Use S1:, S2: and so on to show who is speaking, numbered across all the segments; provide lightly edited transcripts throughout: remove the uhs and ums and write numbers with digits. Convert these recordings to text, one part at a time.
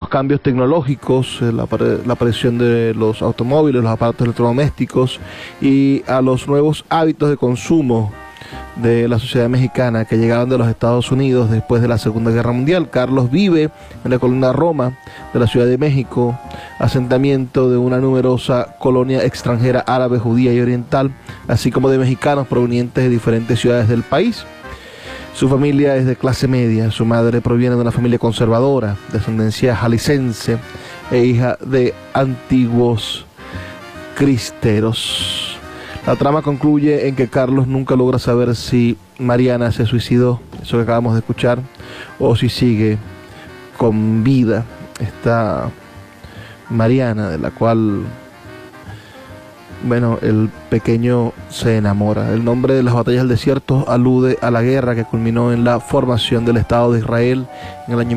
S1: cambios tecnológicos, la aparición de los automóviles, los aparatos electrodomésticos y a los nuevos hábitos de consumo de la sociedad mexicana que llegaron de los Estados Unidos después de la Segunda Guerra Mundial. Carlos vive en la colonia Roma de la Ciudad de México, asentamiento de una numerosa colonia extranjera árabe, judía y oriental, así como de mexicanos provenientes de diferentes ciudades del país. Su familia es de clase media, su madre proviene de una familia conservadora, descendencia jalisciense e hija de antiguos cristeros. La trama concluye en que Carlos nunca logra saber si Mariana se suicidó, eso que acabamos de escuchar, o si sigue con vida. Esta Mariana, de la cual, bueno, el pequeño se enamora. El nombre de las batallas del desierto alude a la guerra que culminó en la formación del Estado de Israel en el año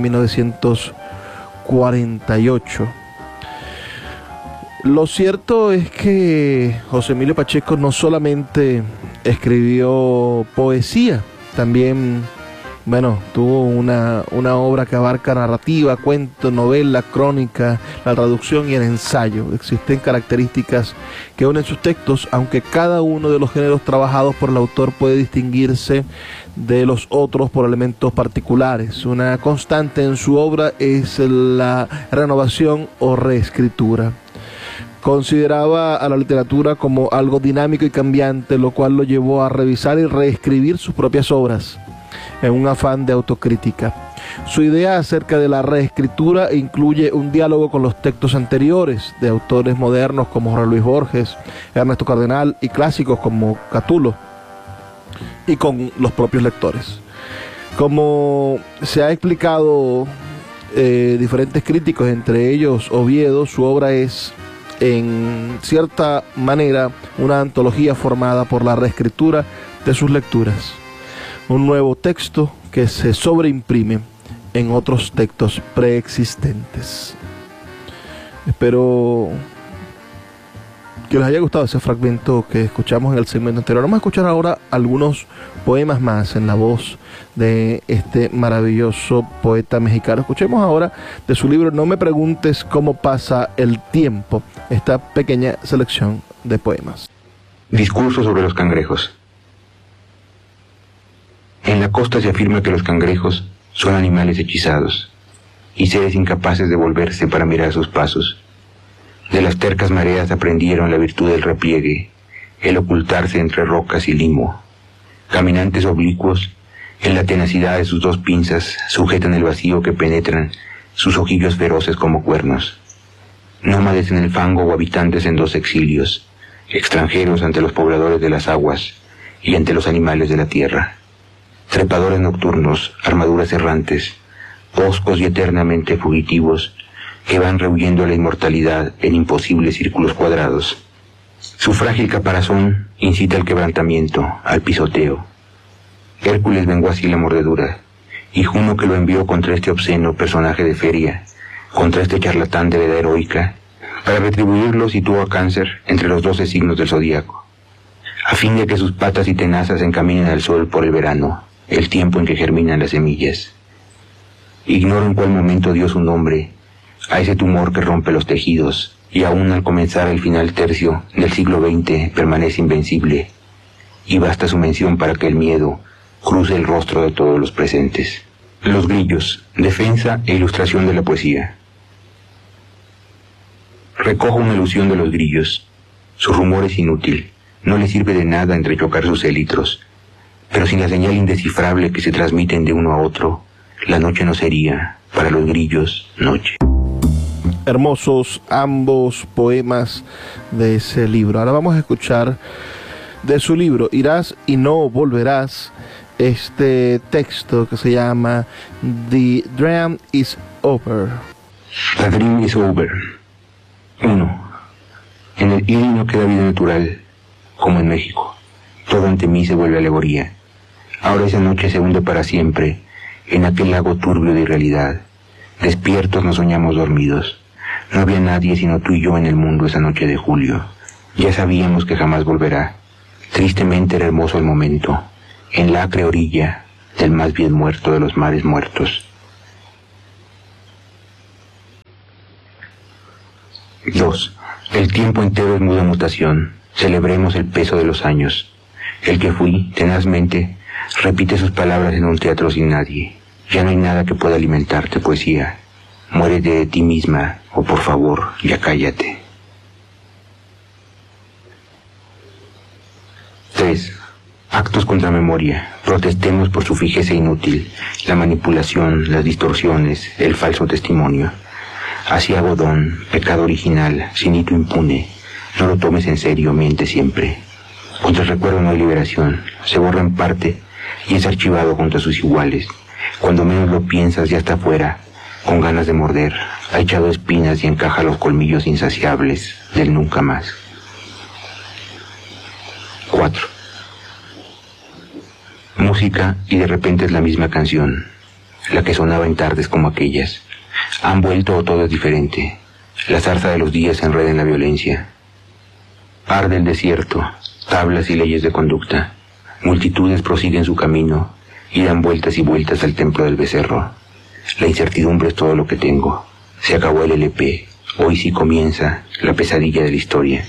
S1: 1948. Lo cierto es que José Emilio Pacheco no solamente escribió poesía, también, bueno, tuvo una obra que abarca narrativa, cuento, novela, crónica, la traducción y el ensayo. Existen características que unen sus textos, aunque cada uno de los géneros trabajados por el autor puede distinguirse de los otros por elementos particulares. Una constante en su obra es la renovación o reescritura. Consideraba a la literatura como algo dinámico y cambiante, lo cual lo llevó a revisar y reescribir sus propias obras en un afán de autocrítica. Su idea acerca de la reescritura incluye un diálogo con los textos anteriores de autores modernos como Jorge Luis Borges, Ernesto Cardenal y clásicos como Catulo, y con los propios lectores. Como se ha explicado diferentes críticos, entre ellos Oviedo, su obra es en cierta manera una antología formada por la reescritura de sus lecturas, un nuevo texto que se sobreimprime en otros textos preexistentes. Espero que les haya gustado ese fragmento que escuchamos en el segmento anterior. Vamos a escuchar ahora algunos poemas más en la voz de este maravilloso poeta mexicano. Escuchemos ahora de su libro No me preguntes cómo pasa el tiempo, esta pequeña selección de poemas.
S2: Discurso sobre los cangrejos. En la costa se afirma que los cangrejos son animales hechizados y seres incapaces de volverse para mirar sus pasos. De las tercas mareas aprendieron la virtud del repliegue, el ocultarse entre rocas y limo. Caminantes oblicuos, en la tenacidad de sus dos pinzas, sujetan el vacío que penetran sus ojillos feroces como cuernos. Nómades en el fango o habitantes en dos exilios, extranjeros ante los pobladores de las aguas y ante los animales de la tierra. Trepadores nocturnos, armaduras errantes, hoscos y eternamente fugitivos, que van rehuyendo la inmortalidad en imposibles círculos cuadrados. Su frágil caparazón incita al quebrantamiento, al pisoteo. Hércules vengó así la mordedura, y Juno, que lo envió contra este obsceno personaje de feria, contra este charlatán de la edad heroica, para retribuirlo situó a Cáncer entre los 12 signos del zodíaco, a fin de que sus patas y tenazas encaminen al sol por el verano, el tiempo en que germinan las semillas. Ignoro en cuál momento dio su nombre a ese tumor que rompe los tejidos, y aún al comenzar el final tercio del siglo XX permanece invencible, y basta su mención para que el miedo cruce el rostro de todos los presentes. Los grillos, defensa e ilustración de la poesía. Recojo una alusión de los grillos. Su rumor es inútil, no le sirve de nada entrechocar sus élitros, pero sin la señal indescifrable que se transmiten de uno a otro, la noche no sería, para los grillos, noche.
S1: Hermosos ambos poemas de ese libro. Ahora vamos a escuchar de su libro Irás y no volverás, este texto que se llama The Dream is Over.
S2: The Dream is Over. 1. En el Iri no queda vida natural, como en México. Todo ante mí se vuelve alegoría. Ahora esa noche se hunde para siempre en aquel lago turbio de irrealidad. Despiertos nos soñamos dormidos. No había nadie sino tú y yo en el mundo esa noche de julio. Ya sabíamos que jamás volverá. Tristemente era hermoso el momento, en la acre orilla del más bien muerto de los mares muertos. 2. El tiempo entero es muda mutación. Celebremos el peso de los años. El que fui, tenazmente, repite sus palabras en un teatro sin nadie. Ya no hay nada que pueda alimentarte, poesía. Muérete de ti misma, o por favor, ya cállate. 3. Actos contra memoria. Protestemos por su fijeza inútil, la manipulación, las distorsiones, el falso testimonio. Hacia Bodón, pecado original, sin hito impune. No lo tomes en serio, miente siempre. Contra el recuerdo no hay liberación. Se borra en parte y es archivado contra sus iguales. Cuando menos lo piensas ya está fuera, con ganas de morder. Ha echado espinas y encaja los colmillos insaciables del nunca más. 4. Música y de repente es la misma canción, la que sonaba en tardes como aquellas. Han vuelto o todo es diferente. La zarza de los días se enreda en la violencia. Arde el desierto, tablas y leyes de conducta. Multitudes prosiguen su camino y dan vueltas y vueltas al templo del becerro. La incertidumbre es todo lo que tengo. Se acabó el LP. Hoy sí comienza la pesadilla de la historia.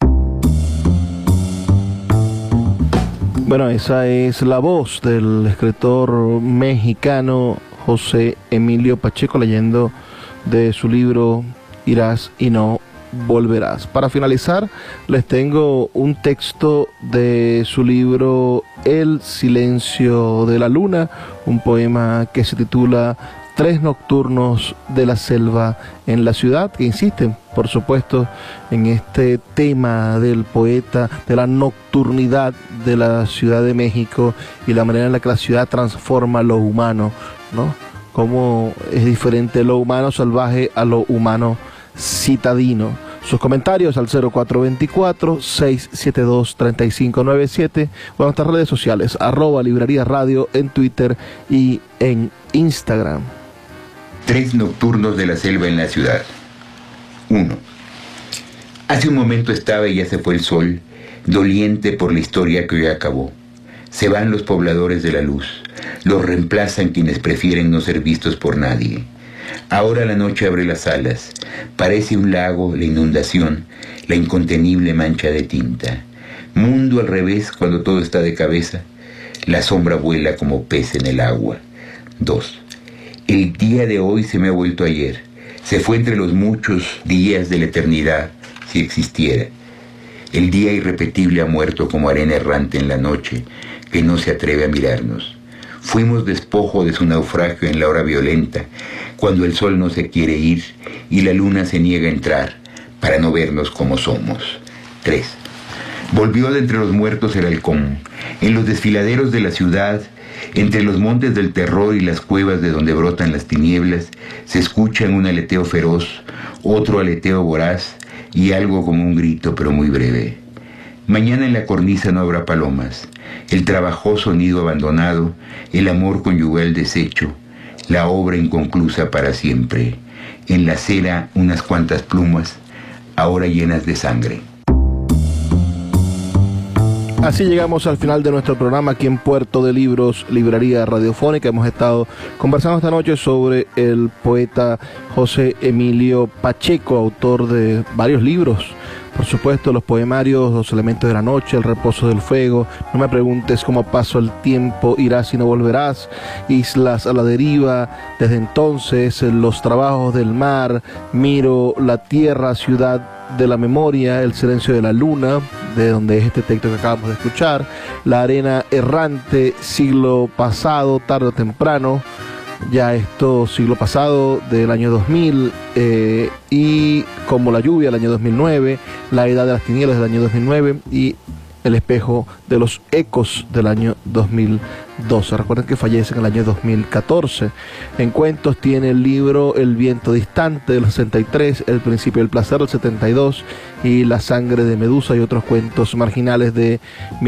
S1: Bueno, esa es la voz del escritor mexicano José Emilio Pacheco leyendo de su libro Irás y no volverás. Para finalizar, les tengo un texto de su libro El silencio de la luna, un poema que se titula Tres nocturnos de la selva en la ciudad, que insisten, por supuesto, en este tema del poeta, de la nocturnidad de la Ciudad de México y la manera en la que la ciudad transforma lo humano, ¿no? Cómo es diferente lo humano salvaje a lo humano citadino. Sus comentarios al 0424-672-3597 o en nuestras redes sociales, @Librería Radio en Twitter y en Instagram.
S3: Tres nocturnos de la selva en la ciudad. 1. Hace un momento estaba y ya se fue el sol, doliente por la historia que hoy acabó. Se van los pobladores de la luz, los reemplazan quienes prefieren no ser vistos por nadie. Ahora la noche abre las alas, parece un lago, la inundación, la incontenible mancha de tinta. Mundo al revés cuando todo está de cabeza, la sombra vuela como pez en el agua. 2. El día de hoy se me ha vuelto ayer, se fue entre los muchos días de la eternidad, si existiera. El día irrepetible ha muerto como arena errante en la noche, que no se atreve a mirarnos. Fuimos despojo de su naufragio en la hora violenta, cuando el sol no se quiere ir y la luna se niega a entrar, para no vernos como somos. 3. Volvió de entre los muertos el halcón. En los desfiladeros de la ciudad, entre los montes del terror y las cuevas de donde brotan las tinieblas, se escuchan un aleteo feroz, otro aleteo voraz y algo como un grito pero muy breve. Mañana en la cornisa no habrá palomas, el trabajoso nido abandonado, el amor conyugal deshecho, la obra inconclusa para siempre. En la acera unas cuantas plumas, ahora llenas de sangre.
S1: Así llegamos al final de nuestro programa aquí en Puerto de Libros, Librería Radiofónica. Hemos estado conversando esta noche sobre el poeta José Emilio Pacheco, autor de varios libros. Por supuesto, los poemarios, Los elementos de la noche, El reposo del fuego, No me preguntes cómo pasó el tiempo, Irás y no volverás, Islas a la deriva, Desde entonces, Los trabajos del mar, Miro la tierra, Ciudad de la memoria, El silencio de la luna, de donde es este texto que acabamos de escuchar, La arena errante, Siglo pasado, tarde o temprano, ya esto siglo pasado del año 2000, y Como la lluvia del año 2009, La edad de las tinieblas del año 2009 y El espejo de los ecos del año 2012. Recuerden que fallece en el año 2014. En cuentos tiene el libro El viento distante del 63, El principio del placer del 72 y La sangre de Medusa y otros cuentos marginales de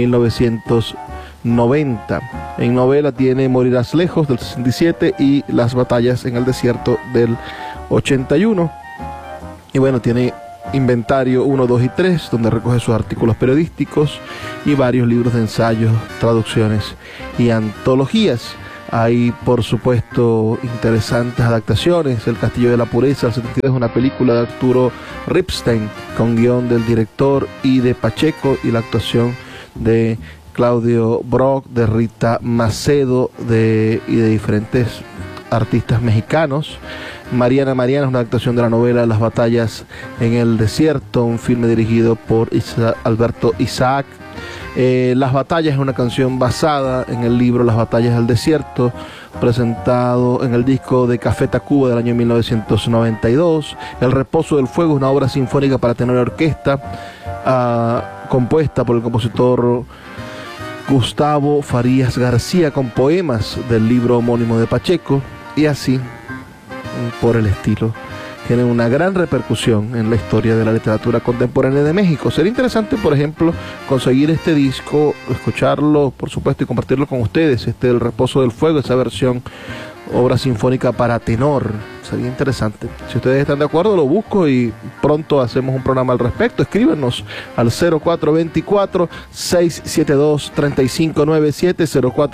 S1: 1990. En novela tiene Morirás lejos del 67 y Las batallas en el desierto del 81. Y bueno, tiene Inventario 1, 2 y 3, donde recoge sus artículos periodísticos y varios libros de ensayos, traducciones y antologías. Hay, por supuesto, interesantes adaptaciones. El Castillo de la Pureza, el 72, es una película de Arturo Ripstein, con guión del director y de Pacheco, y la actuación de Claudio Brock, de Rita Macedo y de diferentes artistas mexicanos. Mariana es una adaptación de la novela Las batallas en el desierto, un filme dirigido por Alberto Isaac. Las batallas es una canción basada en el libro Las batallas del desierto, presentado en el disco de Café Tacuba del año 1992. El reposo del fuego es una obra sinfónica para tenor y orquesta, compuesta por el compositor Gustavo Farías García, con poemas del libro homónimo de Pacheco, y así por el estilo. Tiene una gran repercusión en la historia de la literatura contemporánea de México. Sería interesante, por ejemplo, conseguir este disco, escucharlo, por supuesto, y compartirlo con ustedes, El reposo del fuego, esa versión, obra sinfónica para tenor. Sería interesante. Si ustedes están de acuerdo, lo busco y pronto hacemos un programa al respecto. Escríbanos al 0424-672-3597,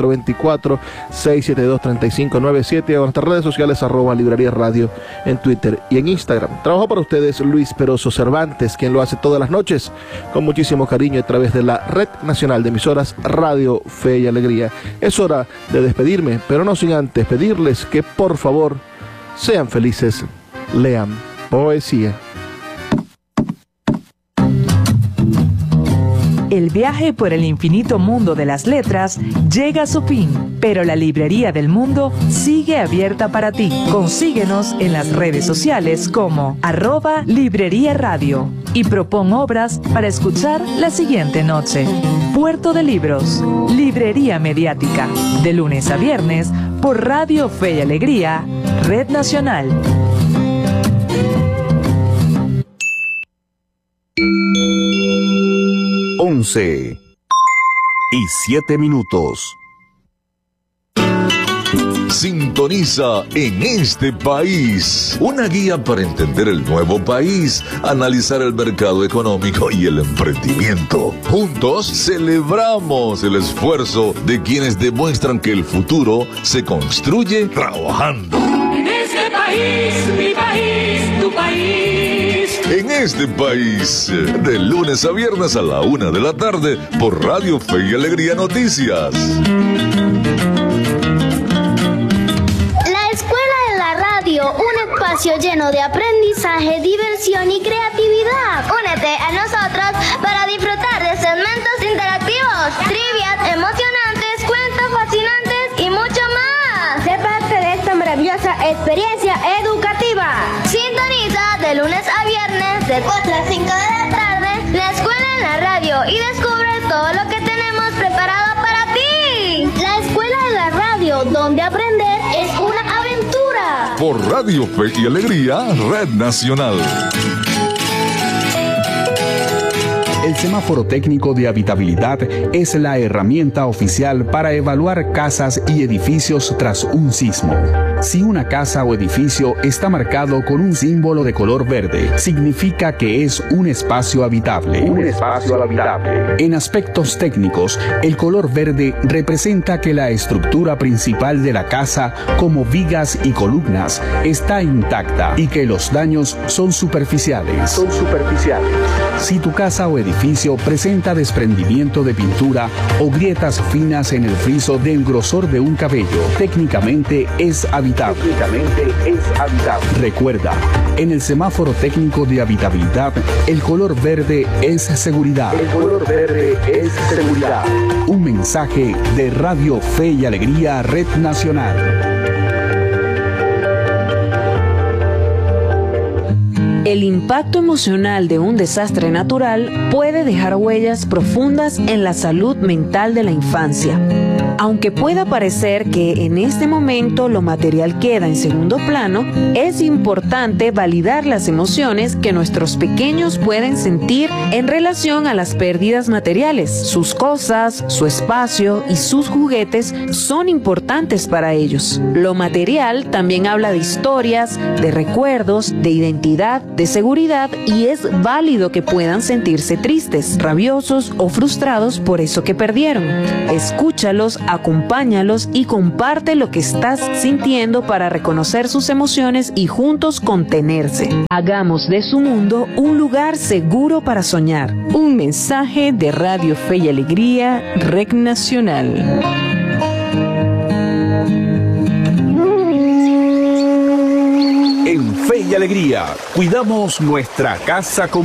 S1: 0424-672-3597, o en nuestras redes sociales, @Librería Radio en Twitter y en Instagram. Trabajo para ustedes Luis Peroso Cervantes, quien lo hace todas las noches con muchísimo cariño a través de la Red Nacional de Emisoras Radio Fe y Alegría. Es hora de despedirme, pero no sin antes pedirles que por favor sean felices, lean poesía.
S4: El viaje por el infinito mundo de las letras llega a su fin, pero la Librería del Mundo sigue abierta para ti. Consíguenos en las redes sociales como @Librería Radio y propon obras para escuchar la siguiente noche. Puerto de Libros, Librería Mediática, de lunes a viernes por Radio Fe y Alegría, Red Nacional.
S5: Once y 7 minutos. Sintoniza En este País, una guía para entender el nuevo país, analizar el mercado económico y el emprendimiento. Juntos celebramos el esfuerzo de quienes demuestran que el futuro se construye trabajando.
S6: En este país, mi país, tu país.
S5: En este país, de lunes a viernes a la 1 de la tarde por Radio Fe y Alegría Noticias.
S7: Un espacio lleno de aprendizaje, diversión y creatividad. Únete a nosotros para disfrutar de segmentos interactivos, trivias emocionantes, cuentos fascinantes y mucho más. Sé parte de esta maravillosa experiencia educativa. Sintoniza de lunes a viernes de 4 a 5 de la tarde la escuela en la radio y descubre todo lo que tenemos preparado para ti. La escuela en la radio, donde aprender es una aventura.
S5: Por Radio Fe y Alegría, Red Nacional.
S8: El semáforo técnico de habitabilidad es la herramienta oficial para evaluar casas y edificios tras un sismo. Si una casa o edificio está marcado con un símbolo de color verde, significa que es un espacio habitable. En aspectos técnicos, el color verde representa que la estructura principal de la casa, como vigas y columnas, está intacta y que los daños son superficiales. Si tu casa o edificio presenta desprendimiento de pintura o grietas finas en el friso del grosor de un cabello, técnicamente es habitable. Recuerda, en el semáforo técnico de habitabilidad, el color verde es seguridad. Un mensaje de Radio Fe y Alegría, Red Nacional.
S9: El impacto emocional de un desastre natural puede dejar huellas profundas en la salud mental de la infancia. Aunque pueda parecer que en este momento lo material queda en segundo plano, es importante validar las emociones que nuestros pequeños pueden sentir en relación a las pérdidas materiales. Sus cosas, su espacio y sus juguetes son importantes para ellos. Lo material también habla de historias, de recuerdos, de identidad, de seguridad, y es válido que puedan sentirse tristes, rabiosos o frustrados por eso que perdieron. Escúchalos Acompáñalos y comparte lo que estás sintiendo para reconocer sus emociones y juntos contenerse. Hagamos de su mundo un lugar seguro para soñar.
S10: Un mensaje de Radio Fe y Alegría, REC Nacional.
S8: En Fe y Alegría, cuidamos nuestra casa común.